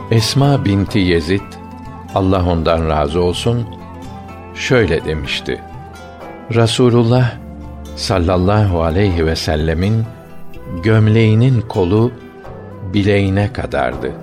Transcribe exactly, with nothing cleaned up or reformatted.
Esma binti Yezid, Allah ondan razı olsun, şöyle demişti: Rasulullah sallallahu aleyhi ve sellemin gömleğinin kolu bileğine kadardı.